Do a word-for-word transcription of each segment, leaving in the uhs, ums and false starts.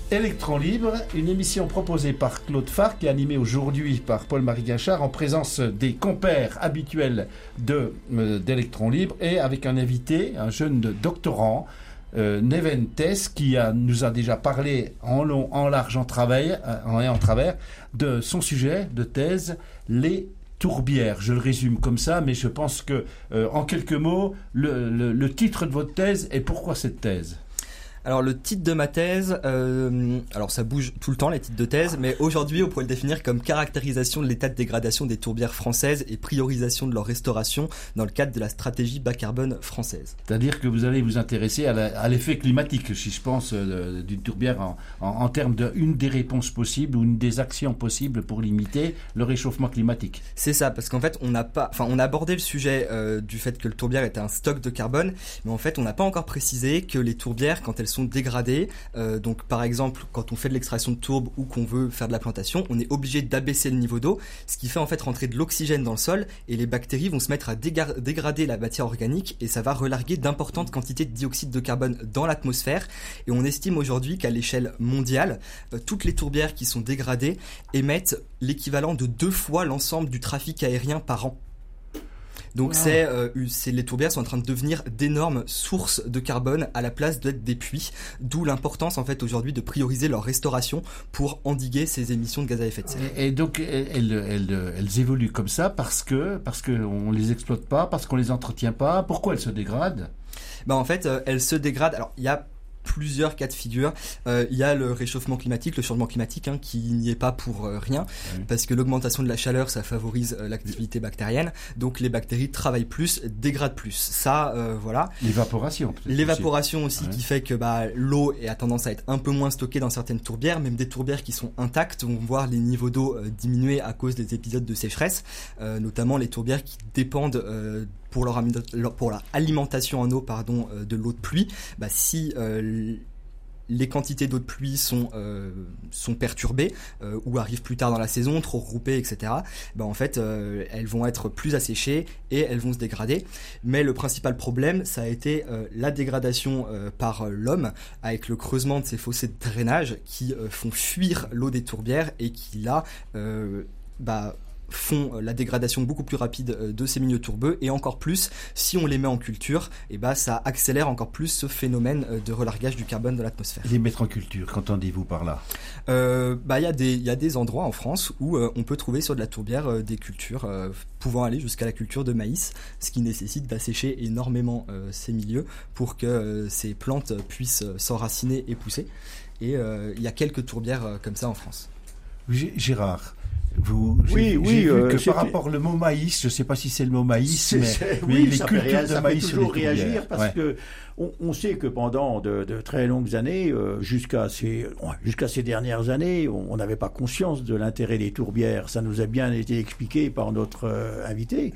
Électron Libre, une émission proposée par Claude Farc et animée aujourd'hui par Paul-Marie Guinchard en présence des compères habituels de, euh, d'Électron Libre et avec un invité, un jeune doctorant, euh, Neven Tess, qui a, nous a déjà parlé en long, en large, en travers, en, en travers de son sujet de thèse, les tourbières. Je le résume comme ça, mais je pense que, euh, en quelques mots, le, le, le titre de votre thèse et pourquoi cette thèse ? Alors le titre de ma thèse, euh, alors ça bouge tout le temps les titres de thèse, mais aujourd'hui on pourrait le définir comme caractérisation de l'état de dégradation des tourbières françaises et priorisation de leur restauration dans le cadre de la stratégie bas carbone française. C'est-à-dire que vous allez vous intéresser à, la, à l'effet climatique, si je pense, euh, d'une tourbière en, en, en termes d'une des réponses possibles ou une des actions possibles pour limiter le réchauffement climatique. C'est ça, parce qu'en fait on n'a pas, enfin on a abordé le sujet euh, du fait que le tourbière était un stock de carbone, mais en fait on n'a pas encore précisé que les tourbières, quand elles sont dégradées, euh, donc par exemple quand on fait de l'extraction de tourbe ou qu'on veut faire de la plantation, on est obligé d'abaisser le niveau d'eau, ce qui fait en fait rentrer de l'oxygène dans le sol et les bactéries vont se mettre à dégar- dégrader la matière organique et ça va relarguer d'importantes quantités de dioxyde de carbone dans l'atmosphère. Et on estime aujourd'hui qu'à l'échelle mondiale, euh, toutes les tourbières qui sont dégradées émettent l'équivalent de deux fois l'ensemble du trafic aérien par an. Donc wow. c'est, euh, c'est, les tourbières sont en train de devenir d'énormes sources de carbone à la place d'être des puits, d'où l'importance en fait aujourd'hui de prioriser leur restauration pour endiguer ces émissions de gaz à effet de serre. Et, et donc elles, elles, elles évoluent comme ça parce que parce que on les exploite pas, parce qu'on les entretient pas. Pourquoi elles se dégradent ? Ben en fait euh, elles se dégradent. Alors il y a plusieurs cas de figure. Euh, il y a le réchauffement climatique, le changement climatique hein, qui n'y est pas pour euh, rien, oui. Parce que l'augmentation de la chaleur, ça favorise euh, l'activité bactérienne. Donc les bactéries travaillent plus, dégradent plus. Ça, euh, voilà. L'évaporation. Peut-être L'évaporation aussi, aussi ouais. Qui fait que bah, l'eau a tendance à être un peu moins stockée dans certaines tourbières. Même des tourbières qui sont intactes vont voir les niveaux d'eau euh, diminuer à cause des épisodes de sécheresse, euh, notamment les tourbières qui dépendent euh, pour leur, pour leur alimentation en eau pardon, euh, de l'eau de pluie. Bah, si euh, les quantités d'eau de pluie sont, euh, sont perturbées euh, ou arrivent plus tard dans la saison, trop regroupées, et cetera, bah, en fait, euh, elles vont être plus asséchées et elles vont se dégrader. Mais le principal problème, ça a été euh, la dégradation euh, par euh, l'homme avec le creusement de ces fossés de drainage qui euh, font fuir l'eau des tourbières et qui, là, euh, bah, font la dégradation beaucoup plus rapide de ces milieux tourbeux et encore plus si on les met en culture, et bah ça accélère encore plus ce phénomène de relargage du carbone de l'atmosphère. Les mettre en culture, qu'entendez-vous par là ? euh, Bah il y a des il y a des endroits en France où euh, on peut trouver sur de la tourbière euh, des cultures euh, pouvant aller jusqu'à la culture de maïs, ce qui nécessite d'assécher énormément euh, ces milieux pour que euh, ces plantes puissent s'enraciner et pousser. Et euh, il y a quelques tourbières euh, comme ça en France. Gérard. Vous, j'ai, oui, j'ai oui, vu euh, que c'est par rapport au mot maïs, je ne sais pas si c'est le mot maïs, c'est, mais, c'est, mais oui, les ça cultures fait, de ça maïs fait sur toujours les tourbières. réagir parce ouais. que on, on sait que pendant de, de très longues années, euh, jusqu'à ces jusqu'à ces dernières années, on n'avait pas conscience de l'intérêt des tourbières. Ça nous a bien été expliqué par notre euh, invité.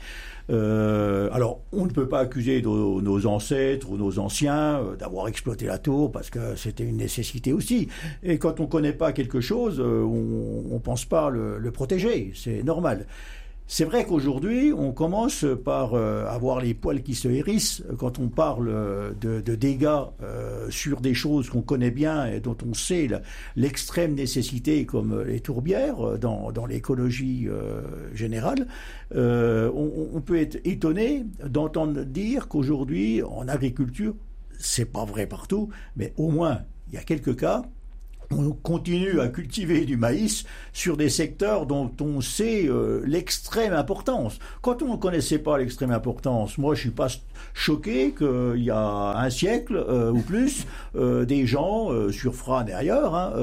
Euh, alors, on ne peut pas accuser nos, nos ancêtres ou nos anciens euh, d'avoir exploité la tour parce que c'était une nécessité aussi. Et quand on ne connaît pas quelque chose, euh, on ne pense pas le, le protéger. C'est normal. C'est vrai qu'aujourd'hui, on commence par euh, avoir les poils qui se hérissent quand on parle de, de dégâts euh, sur des choses qu'on connaît bien et dont on sait la, l'extrême nécessité, comme les tourbières dans, dans l'écologie euh, générale. Euh, on, on peut être étonné d'entendre dire qu'aujourd'hui, en agriculture, c'est pas vrai partout, mais au moins, il y a quelques cas, on continue à cultiver du maïs sur des secteurs dont on sait euh, l'extrême importance. Quand on ne connaissait pas l'extrême importance, moi je suis pas choqué qu'il y a un siècle euh, ou plus, euh, des gens euh, sur Frane et ailleurs hein,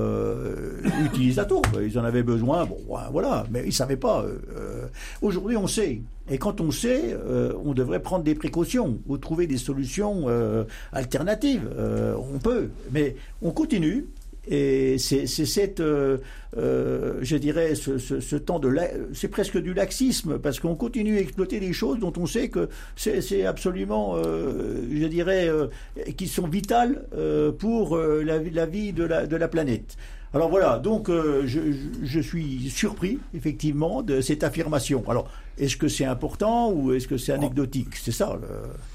euh, utilisent la tourbe. Ils en avaient besoin, bon voilà, mais ils ne savaient pas. Euh, aujourd'hui on sait. Et quand on sait, euh, on devrait prendre des précautions ou trouver des solutions euh, alternatives. Euh, on peut, mais on continue. Et c'est, c'est cette, euh, euh, je dirais, ce, ce, ce temps de, la, c'est presque du laxisme parce qu'on continue à exploiter des choses dont on sait que c'est, c'est absolument, euh, je dirais, euh, qui sont vitales euh, pour euh, la, la vie de la, de la planète. Alors voilà, donc euh, je, je suis surpris effectivement de cette affirmation. Alors, est-ce que c'est important ou est-ce que c'est anecdotique ? C'est ça. Le...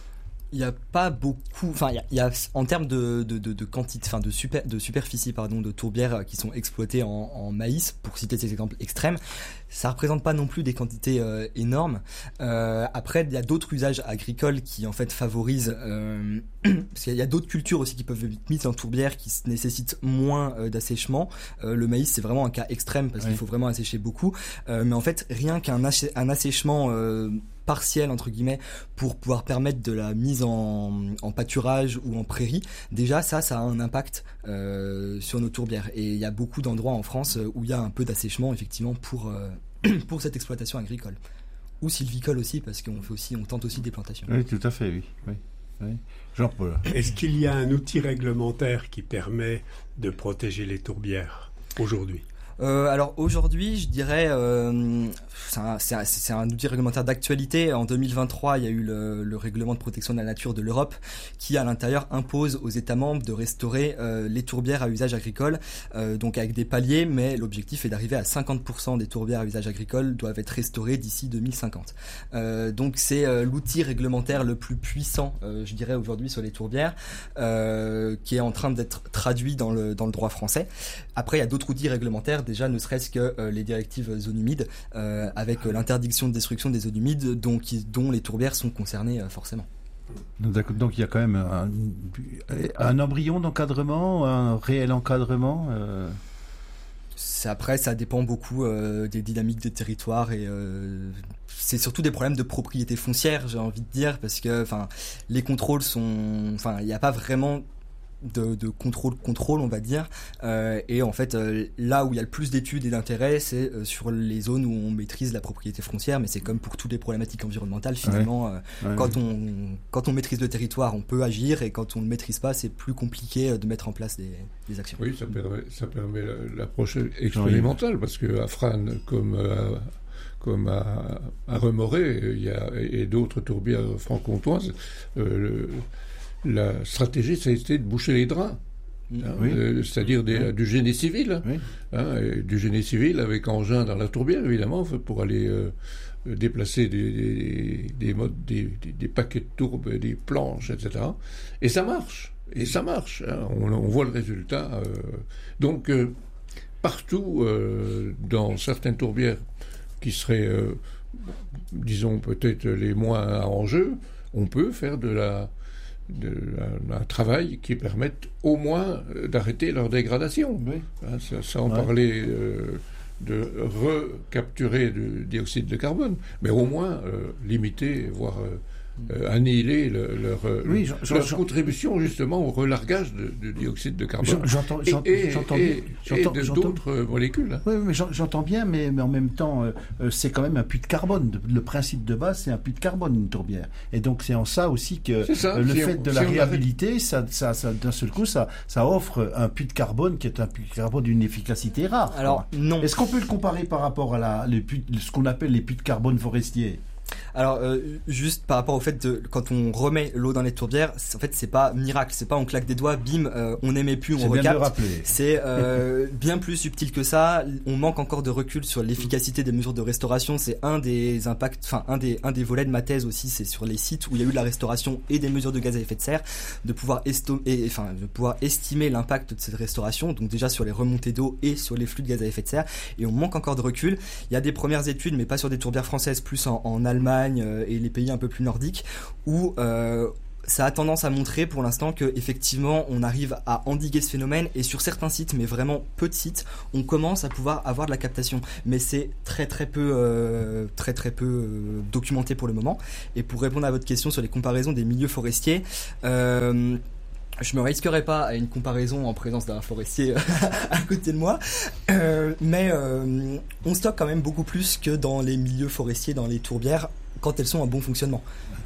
Il n'y a pas beaucoup, enfin il y, y a en termes de, de, de, de quantité, enfin de, super, de superficie pardon, de tourbières qui sont exploitées en, en maïs, pour citer ces exemples extrêmes, ça représente pas non plus des quantités euh, énormes. Euh, après il y a d'autres usages agricoles qui en fait favorisent, euh, parce qu'il y a d'autres cultures aussi qui peuvent être mises en tourbière qui nécessitent moins euh, d'assèchement. Euh, le maïs c'est vraiment un cas extrême parce oui. qu'il faut vraiment assécher beaucoup, euh, mais en fait rien qu'un assè- un assèchement euh, partiel entre guillemets pour pouvoir permettre de la mise en, en pâturage ou en prairie, déjà ça ça a un impact euh, sur nos tourbières et il y a beaucoup d'endroits en France où il y a un peu d'assèchement effectivement pour euh, pour cette exploitation agricole ou sylvicole aussi parce qu'on fait aussi on tente aussi des plantations. Oui, tout à fait, oui. oui. oui. Jean-Paul. Est-ce qu'il y a un outil réglementaire qui permet de protéger les tourbières aujourd'hui ? Euh, alors aujourd'hui, je dirais, euh, c'est, un, c'est, un, c'est un outil réglementaire d'actualité. En deux mille vingt-trois, il y a eu le, le règlement de protection de la nature de l'Europe qui, à l'intérieur, impose aux États membres de restaurer euh, les tourbières à usage agricole, euh, donc avec des paliers, mais l'objectif est d'arriver à cinquante pour cent des tourbières à usage agricole doivent être restaurées d'ici deux mille cinquante. Euh, donc c'est euh, l'outil réglementaire le plus puissant, euh, je dirais, aujourd'hui sur les tourbières, euh, qui est en train d'être traduit dans le, dans le droit français. Après, il y a d'autres outils réglementaires, déjà ne serait-ce que euh, les directives zones humides, euh, avec euh, l'interdiction de destruction des zones humides dont, qui, dont les tourbières sont concernées euh, forcément. Donc, donc il y a quand même un, un embryon d'encadrement, un réel encadrement euh... C'est, après, ça dépend beaucoup euh, des dynamiques des territoires et euh, c'est surtout des problèmes de propriété foncière, j'ai envie de dire, parce que enfin, les contrôles sont... Enfin, il n'y a pas vraiment... De, de contrôle contrôle on va dire euh, et en fait euh, là où il y a le plus d'études et d'intérêt c'est euh, sur les zones où on maîtrise la propriété foncière, mais c'est comme pour toutes les problématiques environnementales finalement ouais. Euh, ouais, quand ouais. on quand on maîtrise le territoire on peut agir et quand on ne maîtrise pas c'est plus compliqué de mettre en place des, des actions. Oui, ça permet, ça permet l'approche expérimentale parce que à Frasnes comme à, comme à, à Remoré il y a, et d'autres tourbières franc-comtoises euh, le, la stratégie, ça a été de boucher les drains, oui. hein, euh, c'est-à-dire des, oui. du génie civil, oui. hein, et du génie civil avec engin dans la tourbière, évidemment, pour aller euh, déplacer des, des, des, modes, des, des, des paquets de tourbes, des planches, et cetera. Et ça marche, et ça marche, hein, on, on voit le résultat. Euh, donc, euh, partout, euh, dans certaines tourbières qui seraient, euh, disons, peut-être les moins à enjeu, on peut faire de la... De, un, un travail qui permette au moins d'arrêter leur dégradation. Oui. Hein, sans ouais. parler euh, de recapturer du dioxyde de carbone, mais au moins euh, limiter, voire euh, euh, annihiler le, leur, oui, le, leur contribution justement au relargage de, de dioxyde de carbone j'entends, et, j'entends, et, j'entends, et, j'entends, et de, j'entends, d'autres euh, molécules. Oui, mais j'entends bien, mais, mais en même temps, euh, c'est quand même un puits de carbone. Le principe de base, c'est un puits de carbone, une tourbière. Et donc, c'est en ça aussi que ça, euh, le si fait on, de la si réhabilité, ça, ça, ça, d'un seul coup, ça, ça offre un puits de carbone qui est un puits de carbone d'une efficacité rare. Alors, non. Est-ce qu'on peut le comparer par rapport à la, les puits, ce qu'on appelle les puits de carbone forestiers ? Alors euh, juste par rapport au fait de quand on remet l'eau dans les tourbières, en fait c'est pas miracle, c'est pas on claque des doigts, bim, euh, on n'émet plus, on c'est recapte. C'est euh, bien plus subtil que ça. On manque encore de recul sur l'efficacité des mesures de restauration. C'est un des impacts, enfin un des un des volets de ma thèse aussi, c'est sur les sites où il y a eu de la restauration et des mesures de gaz à effet de serre, de pouvoir esto- et, enfin de pouvoir estimer l'impact de cette restauration. Donc déjà sur les remontées d'eau et sur les flux de gaz à effet de serre. Et on manque encore de recul. Il y a des premières études, mais pas sur des tourbières françaises, plus en, en Allemagne et les pays un peu plus nordiques où euh, ça a tendance à montrer pour l'instant que effectivement on arrive à endiguer ce phénomène et sur certains sites, mais vraiment peu de sites, on commence à pouvoir avoir de la captation, mais c'est très très peu euh, très très peu euh, documenté pour le moment. Et pour répondre à votre question sur les comparaisons des milieux forestiers, euh, je me risquerai pas à une comparaison en présence d'un forestier à côté de moi, euh, mais euh, on stocke quand même beaucoup plus que dans les milieux forestiers, dans les tourbières, quand elles sont en bon fonctionnement.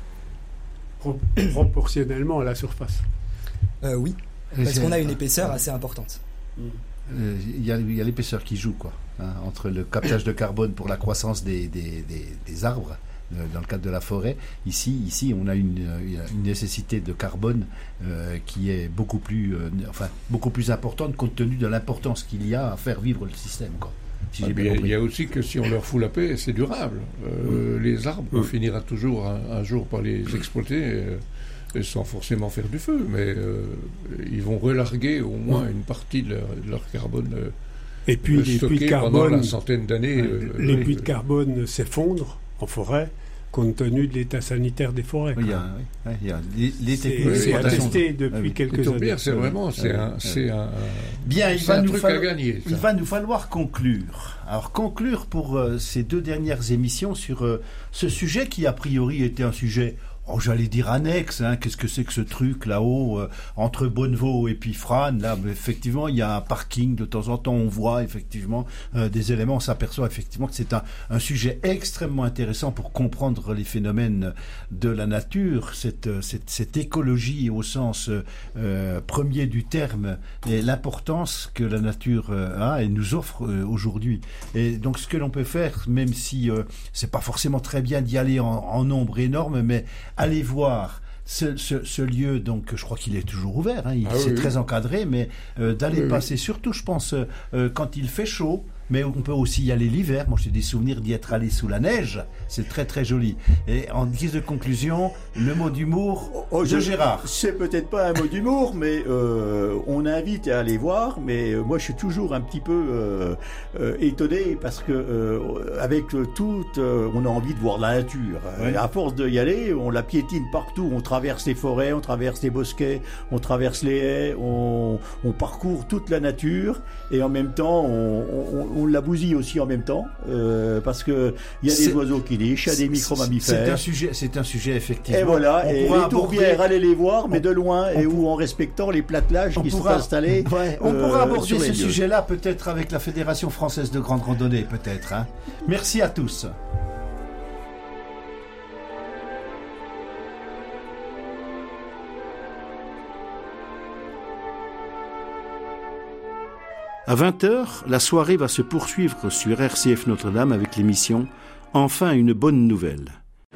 Proportionnellement à la surface. Euh, oui, parce qu'on a une épaisseur assez importante. Il euh, y, y a l'épaisseur qui joue, quoi, hein, entre le captage de carbone pour la croissance des, des, des, des arbres. Dans le cadre de la forêt, ici, ici, on a une, une nécessité de carbone euh, qui est beaucoup plus, euh, enfin, beaucoup plus importante compte tenu de l'importance qu'il y a à faire vivre le système, quoi. Si ah, il y a aussi que si on leur fout la paix, c'est durable. Euh, oui. Les arbres, oui. on finira toujours un, un jour par les exploiter. Euh, sans forcément faire du feu, mais euh, ils vont relarguer au moins une partie de leur, de leur carbone euh, et puis les puits de carbone, pendant la centaine d'années. Euh, les puits de carbone s'effondrent en forêt compte tenu de l'état sanitaire des forêts. Oui, il y a, oui, il y a les, les techniques. C'est attesté depuis oui. quelques les tourbières, années. C'est vraiment, c'est oui. un, c'est un, bien, il c'est va un nous truc falloir, à gagner. Il va nous falloir conclure. Alors conclure pour euh, ces deux dernières émissions sur euh, ce sujet qui a priori était un sujet. Oh, j'allais dire annexe, hein, qu'est-ce que c'est que ce truc là-haut, euh, entre Bonnevaux et puis Frasnes, là, effectivement, il y a un parking, de temps en temps, on voit effectivement euh, des éléments, on s'aperçoit effectivement que c'est un, un sujet extrêmement intéressant pour comprendre les phénomènes de la nature, cette, cette, cette écologie au sens euh, premier du terme, et l'importance que la nature euh, a et nous offre euh, aujourd'hui. Et donc, ce que l'on peut faire, même si euh, c'est pas forcément très bien d'y aller en, en nombre énorme, mais allez voir ce, ce, ce lieu, donc je crois qu'il est toujours ouvert, hein, il, ah, c'est oui, très oui. encadré, mais euh, d'aller oui, passer, oui. surtout je pense euh, quand il fait chaud, mais on peut aussi y aller l'hiver. Moi j'ai des souvenirs d'y être allé sous la neige, c'est très très joli. Et en guise de conclusion, le mot d'humour oh, de je, Gérard. C'est peut-être pas un mot d'humour, mais euh, on invite à aller voir, mais euh, moi je suis toujours un petit peu euh, euh, étonné parce que euh, avec tout, euh, on a envie de voir la nature. Oui. À force d'y aller, on la piétine partout, on traverse les forêts, on traverse les bosquets, on traverse les haies, on, on parcourt toute la nature et en même temps on, on on la bousille aussi en même temps, euh, parce que il y a des c'est, oiseaux qui nichent, il y a des micro-mammifères. C'est un sujet, c'est un sujet effectivement. Et voilà, on et les aborder... tourbières, allez les voir, mais on, de loin, et où en respectant les platellages qui pourra, sont installés. Ouais, on euh, pourra aborder ce sujet-là peut-être avec la Fédération française de grande randonnée, peut-être. Hein. Merci à tous. À vingt heures, la soirée va se poursuivre sur R C F Notre-Dame avec l'émission « Enfin une bonne nouvelle ».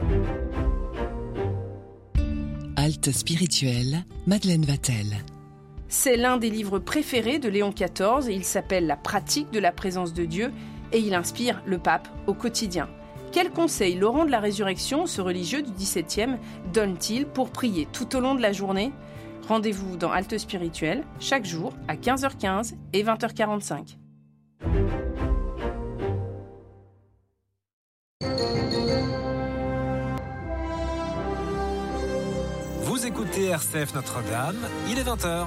Halte spirituelle, Madeleine Vatel. C'est l'un des livres préférés de Léon quatorze, il s'appelle « La pratique de la présence de Dieu » et il inspire le pape au quotidien. Quels conseils Laurent de la Résurrection, ce religieux du dix-septième, donne-t-il pour prier tout au long de la journée ? Rendez-vous dans Halte spirituelle, chaque jour à quinze heures quinze et vingt heures quarante-cinq. Vous écoutez R C F Notre-Dame, il est vingt heures.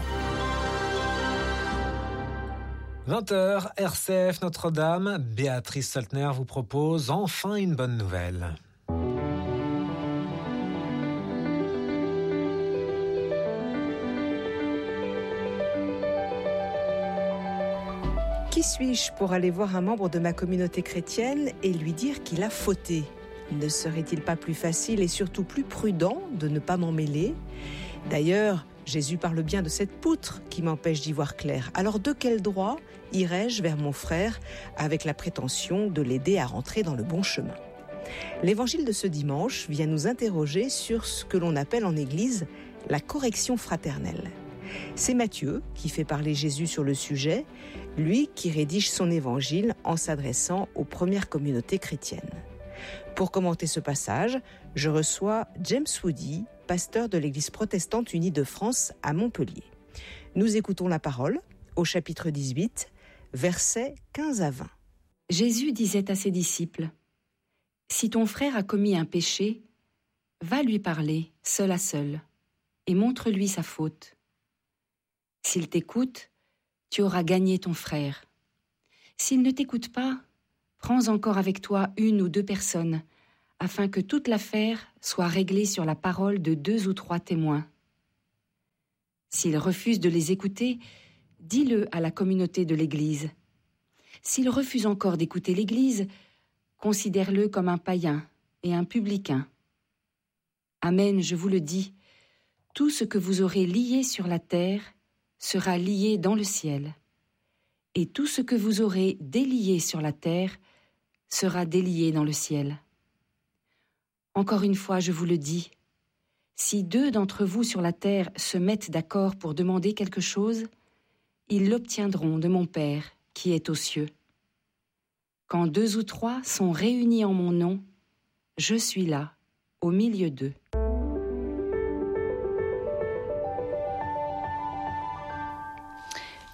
vingt heures, R C F Notre-Dame, Béatrice Soltner vous propose enfin une bonne nouvelle. Qui suis-je pour aller voir un membre de ma communauté chrétienne et lui dire qu'il a fauté ? Ne serait-il pas plus facile et surtout plus prudent de ne pas m'en mêler ? D'ailleurs, Jésus parle bien de cette poutre qui m'empêche d'y voir clair. Alors de quel droit irais-je vers mon frère avec la prétention de l'aider à rentrer dans le bon chemin ? L'évangile de ce dimanche vient nous interroger sur ce que l'on appelle en Église la correction fraternelle. C'est Matthieu qui fait parler Jésus sur le sujet, lui qui rédige son évangile en s'adressant aux premières communautés chrétiennes. Pour commenter ce passage, je reçois James Woody, pasteur de l'Église protestante unie de France à Montpellier. Nous écoutons la parole au chapitre dix-huit, versets quinze à vingt. Jésus disait à ses disciples : « Si ton frère a commis un péché, va lui parler seul à seul et montre-lui sa faute. S'il t'écoute, tu auras gagné ton frère. S'il ne t'écoute pas, prends encore avec toi une ou deux personnes, afin que toute l'affaire soit réglée sur la parole de deux ou trois témoins. S'il refuse de les écouter, dis-le à la communauté de l'Église. S'il refuse encore d'écouter l'Église, considère-le comme un païen et un publicain. Amen, je vous le dis, tout ce que vous aurez lié sur la terre sera lié dans le ciel, et tout ce que vous aurez délié sur la terre sera délié dans le ciel. Encore une fois, je vous le dis, si deux d'entre vous sur la terre se mettent d'accord pour demander quelque chose, ils l'obtiendront de mon Père qui est aux cieux. Quand deux ou trois sont réunis en mon nom, je suis là, au milieu d'eux.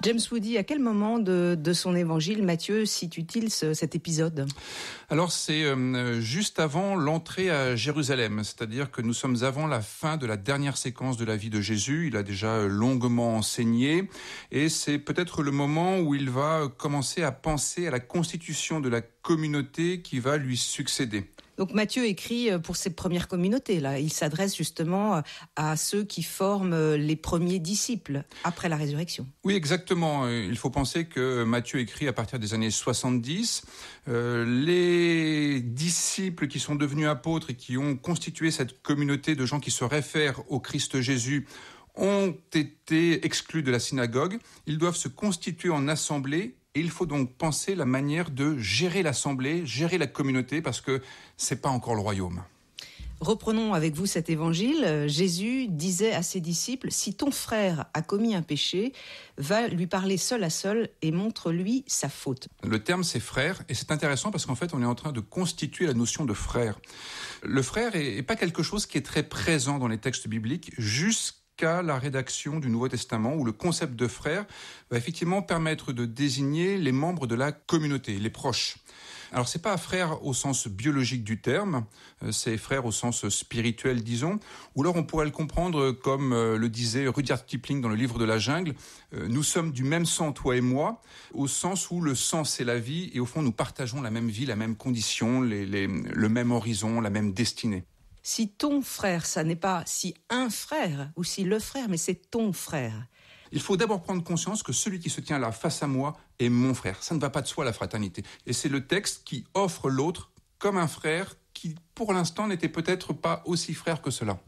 James Woody, à quel moment de, de son évangile Matthieu situe-t-il ce, cet épisode ? Alors c'est euh, juste avant l'entrée à Jérusalem, c'est-à-dire que nous sommes avant la fin de la dernière séquence de la vie de Jésus. Il a déjà longuement enseigné et c'est peut-être le moment où il va commencer à penser à la constitution de la communauté qui va lui succéder. Donc Matthieu écrit pour ses premières communautés, là. Il s'adresse justement à ceux qui forment les premiers disciples après la résurrection. Oui, exactement. Il faut penser que Matthieu écrit à partir des années soixante-dix. Euh, les disciples qui sont devenus apôtres et qui ont constitué cette communauté de gens qui se réfèrent au Christ Jésus ont été exclus de la synagogue. Ils doivent se constituer en assemblée. Et il faut donc penser la manière de gérer l'assemblée, gérer la communauté, parce que c'est pas encore le royaume. Reprenons avec vous cet évangile. Jésus disait à ses disciples, « Si ton frère a commis un péché, va lui parler seul à seul et montre-lui sa faute. » Le terme, c'est frère, et c'est intéressant parce qu'en fait, on est en train de constituer la notion de frère. Le frère est, est pas quelque chose qui est très présent dans les textes bibliques, jusqu'à qu'à la rédaction du Nouveau Testament, où le concept de frère va effectivement permettre de désigner les membres de la communauté, les proches. Alors c'est pas frère au sens biologique du terme, c'est frère au sens spirituel, disons, ou alors on pourrait le comprendre comme le disait Rudyard Kipling dans le livre de la jungle, nous sommes du même sang, toi et moi, au sens où le sang c'est la vie, et au fond nous partageons la même vie, la même condition, les, les, le même horizon, la même destinée. Si ton frère, ça n'est pas si un frère ou si le frère, mais c'est ton frère. Il faut d'abord prendre conscience que celui qui se tient là face à moi est mon frère. Ça ne va pas de soi, la fraternité. Et c'est le texte qui offre l'autre comme un frère qui, pour l'instant, n'était peut-être pas aussi frère que cela.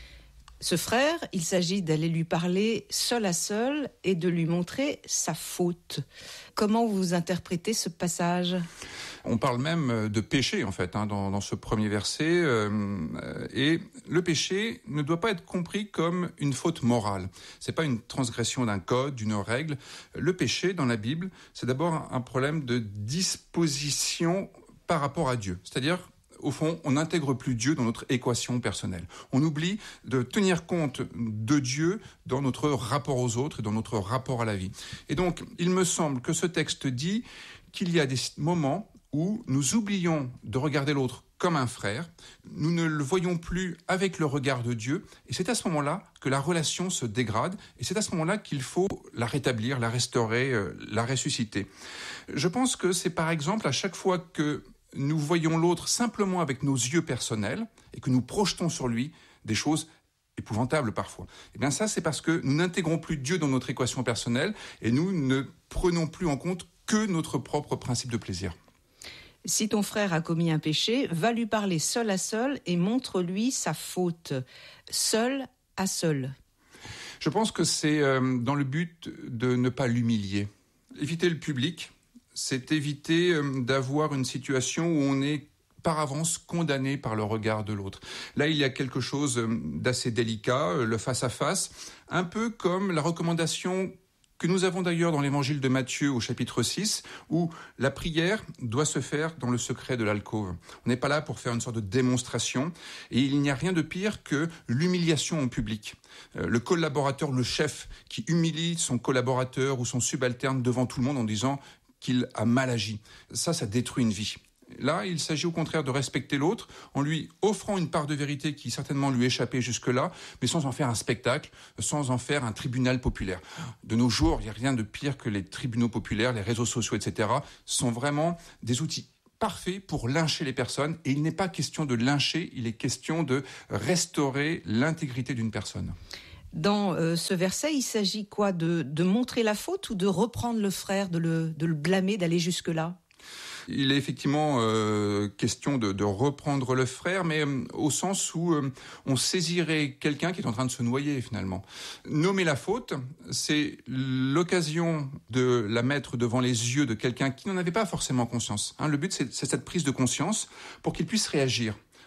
Ce frère, il s'agit d'aller lui parler seul à seul et de lui montrer sa faute. Comment vous interprétez ce passage ? On parle même de péché, en fait, hein, dans, dans ce premier verset. Euh, et le péché ne doit pas être compris comme une faute morale. C'est pas une transgression d'un code, d'une règle. Le péché, dans la Bible, c'est d'abord un problème de disposition par rapport à Dieu. C'est-à-dire, au fond, on n'intègre plus Dieu dans notre équation personnelle. On oublie de tenir compte de Dieu dans notre rapport aux autres et dans notre rapport à la vie. Et donc, il me semble que ce texte dit qu'il y a des moments où nous oublions de regarder l'autre comme un frère, nous ne le voyons plus avec le regard de Dieu, et c'est à ce moment-là que la relation se dégrade, et c'est à ce moment-là qu'il faut la rétablir, la restaurer, euh, la ressusciter. Je pense que c'est par exemple à chaque fois que nous voyons l'autre simplement avec nos yeux personnels, et que nous projetons sur lui des choses épouvantables parfois. Et bien ça, c'est parce que nous n'intégrons plus Dieu dans notre équation personnelle, et nous ne prenons plus en compte que notre propre principe de plaisir. Si ton frère a commis un péché, va lui parler seul à seul et montre-lui sa faute. Seul à seul. Je pense que c'est euh, dans le but de ne pas l'humilier. Éviter le public, c'est éviter euh, d'avoir une situation où on est par avance condamné par le regard de l'autre. Là, il y a quelque chose d'assez délicat, le face-à-face, un peu comme la recommandation que nous avons d'ailleurs dans l'évangile de Matthieu au chapitre six, où la prière doit se faire dans le secret de l'alcôve. On n'est pas là pour faire une sorte de démonstration, et il n'y a rien de pire que l'humiliation en public. Euh, le collaborateur, le chef, qui humilie son collaborateur ou son subalterne devant tout le monde en disant qu'il a mal agi. Ça, ça détruit une vie. Là, il s'agit au contraire de respecter l'autre en lui offrant une part de vérité qui certainement lui échappait jusque-là, mais sans en faire un spectacle, sans en faire un tribunal populaire. De nos jours, il n'y a rien de pire que les tribunaux populaires, les réseaux sociaux, et cetera, sont vraiment des outils parfaits pour lyncher les personnes. Et il n'est pas question de lyncher, il est question de restaurer l'intégrité d'une personne. Dans euh, ce verset, il s'agit quoi, de, de montrer la faute ou de reprendre le frère, de le, de le blâmer, d'aller jusque-là ? Il est effectivement euh, question de, de reprendre le frère, mais euh, au sens où euh, on saisirait quelqu'un qui est en train de se noyer finalement. Nommer la faute, c'est l'occasion de la mettre devant les yeux de quelqu'un qui n'en avait pas forcément conscience. Hein, le but, c'est, c'est cette prise de conscience pour qu'il puisse réagir.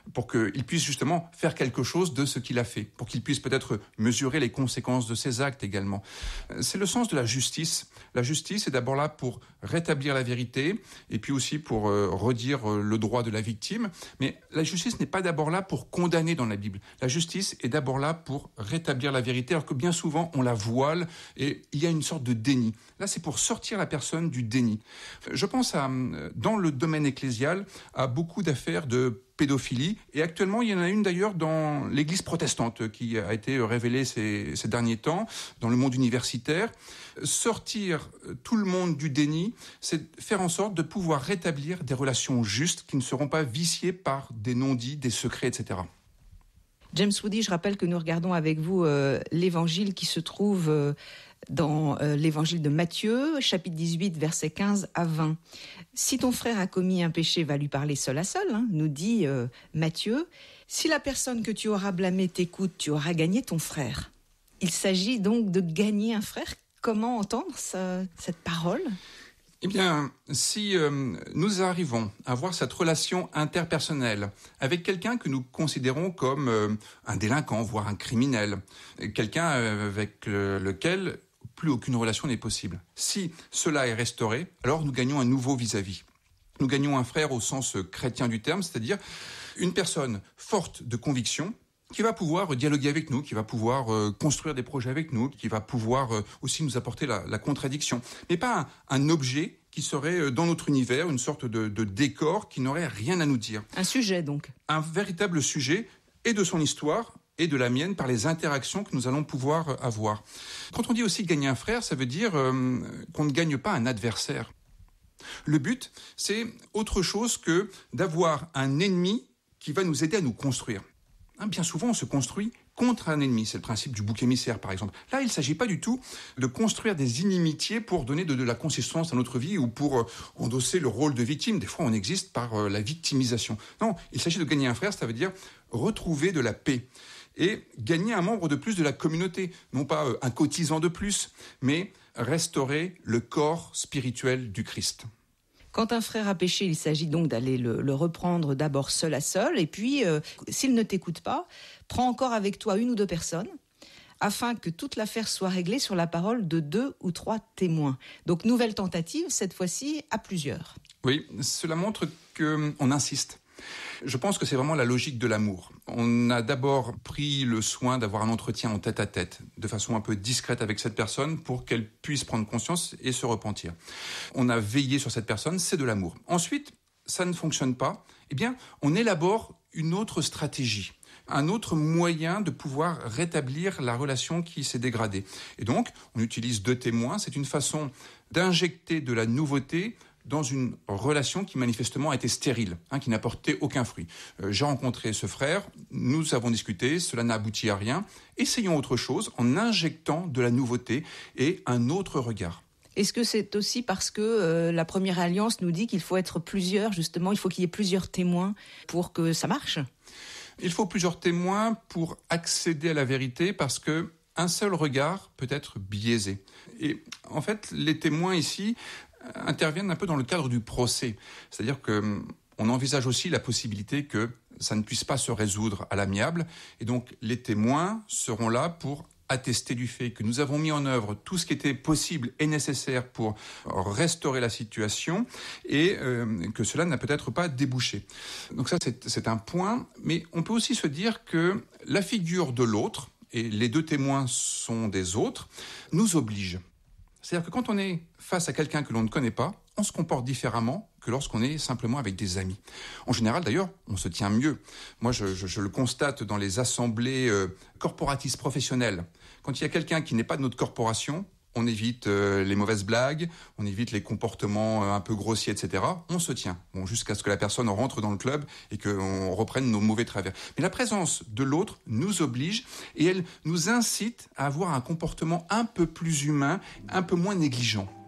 pour qu'il puisse justement faire quelque chose de ce qu'il a fait, pour qu'il puisse peut-être mesurer les conséquences de ses actes également. C'est le sens de la justice. La justice est d'abord là pour rétablir la vérité et puis aussi pour euh, redire euh, le droit de la victime. Mais la justice n'est pas d'abord là pour condamner dans la Bible. La justice est d'abord là pour rétablir la vérité, alors que bien souvent on la voile et il y a une sorte de déni. Là, c'est pour sortir la personne du déni. Je pense à, dans le domaine ecclésial, à beaucoup d'affaires de pédophilie. Et actuellement, il y en a une d'ailleurs dans l'Église protestante qui a été révélée ces, ces derniers temps, dans le monde universitaire. Sortir tout le monde du déni, c'est faire en sorte de pouvoir rétablir des relations justes qui ne seront pas viciées par des non-dits, des secrets, et cetera. James Woody, je rappelle que nous regardons avec vous euh, l'évangile qui se trouve euh, dans euh, l'évangile de Matthieu, chapitre dix-huit, versets quinze à vingt. Si ton frère a commis un péché, va lui parler seul à seul, hein, nous dit euh, Matthieu. Si la personne que tu auras blâmée t'écoute, tu auras gagné ton frère. Il s'agit donc de gagner un frère. Comment entendre ça, cette parole ? Eh bien, si euh, nous arrivons à avoir cette relation interpersonnelle avec quelqu'un que nous considérons comme euh, un délinquant, voire un criminel, quelqu'un euh, avec euh, lequel plus aucune relation n'est possible. Si cela est restauré, alors nous gagnons un nouveau vis-à-vis. Nous gagnons un frère au sens chrétien du terme, c'est-à-dire une personne forte de conviction, qui va pouvoir dialoguer avec nous, qui va pouvoir euh, construire des projets avec nous, qui va pouvoir euh, aussi nous apporter la, la contradiction. Mais pas un, un objet qui serait euh, dans notre univers, une sorte de, de décor qui n'aurait rien à nous dire. Un sujet donc. Un véritable sujet, et de son histoire, et de la mienne, par les interactions que nous allons pouvoir avoir. Quand on dit aussi gagner un frère, ça veut dire euh, qu'on ne gagne pas un adversaire. Le but, c'est autre chose que d'avoir un ennemi qui va nous aider à nous construire. Bien souvent, on se construit contre un ennemi. C'est le principe du bouc émissaire, par exemple. Là, il ne s'agit pas du tout de construire des inimitiés pour donner de, de la consistance à notre vie ou pour euh, endosser le rôle de victime. Des fois, on existe par euh, la victimisation. Non, il s'agit de gagner un frère, ça veut dire retrouver de la paix et gagner un membre de plus de la communauté. Non pas euh, un cotisant de plus, mais restaurer le corps spirituel du Christ. Quand un frère a péché, il s'agit donc d'aller le, le reprendre d'abord seul à seul. Et puis, euh, s'il ne t'écoute pas, prends encore avec toi une ou deux personnes afin que toute l'affaire soit réglée sur la parole de deux ou trois témoins. Donc, nouvelle tentative, cette fois-ci à plusieurs. Oui, cela montre qu'on insiste. Je pense que c'est vraiment la logique de l'amour. On a d'abord pris le soin d'avoir un entretien en tête-à-tête, de façon un peu discrète avec cette personne pour qu'elle puisse prendre conscience et se repentir. On a veillé sur cette personne, c'est de l'amour. Ensuite, ça ne fonctionne pas, eh bien, on élabore une autre stratégie, un autre moyen de pouvoir rétablir la relation qui s'est dégradée. Et donc, on utilise deux témoins, c'est une façon d'injecter de la nouveauté dans une relation qui manifestement a été stérile, hein, qui n'apportait aucun fruit. Euh, j'ai rencontré ce frère, nous avons discuté, cela n'a abouti à rien. Essayons autre chose en injectant de la nouveauté et un autre regard. Est-ce que c'est aussi parce que euh, la première alliance nous dit qu'il faut être plusieurs, justement, il faut qu'il y ait plusieurs témoins pour que ça marche ? Il faut plusieurs témoins pour accéder à la vérité parce que un seul regard peut être biaisé. Et en fait, les témoins ici interviennent un peu dans le cadre du procès. C'est-à-dire qu'on envisage aussi la possibilité que ça ne puisse pas se résoudre à l'amiable. Et donc, les témoins seront là pour attester du fait que nous avons mis en œuvre tout ce qui était possible et nécessaire pour restaurer la situation et euh, que cela n'a peut-être pas débouché. Donc ça, c'est, c'est un point. Mais on peut aussi se dire que la figure de l'autre, et les deux témoins sont des autres, nous oblige. C'est-à-dire que quand on est face à quelqu'un que l'on ne connaît pas, on se comporte différemment que lorsqu'on est simplement avec des amis. En général, d'ailleurs, on se tient mieux. Moi, je, je, je le constate dans les assemblées euh, corporatistes professionnelles. Quand il y a quelqu'un qui n'est pas de notre corporation, on évite euh, les mauvaises blagues, on évite les comportements euh, un peu grossiers, et cetera. On se tient, bon, jusqu'à ce que la personne rentre dans le club et qu'on reprenne nos mauvais travers. Mais la présence de l'autre nous oblige et elle nous incite à avoir un comportement un peu plus humain, un peu moins négligent.